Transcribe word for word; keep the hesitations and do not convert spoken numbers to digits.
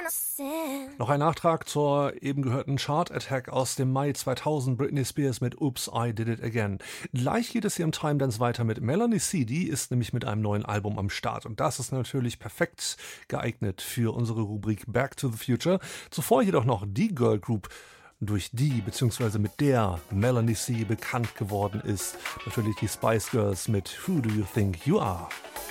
Noch ein Nachtrag zur eben gehörten Chart Attack aus dem Mai zweitausend, Britney Spears mit Oops, I Did It Again. Gleich geht es hier im Time Dance weiter mit Melanie C. Die ist nämlich mit einem neuen Album am Start und das ist natürlich perfekt geeignet für unsere Rubrik Back to the Future. Zuvor jedoch noch die Girl Group, durch die bzw. mit der Melanie C. bekannt geworden ist. Natürlich die Spice Girls mit Who Do You Think You Are?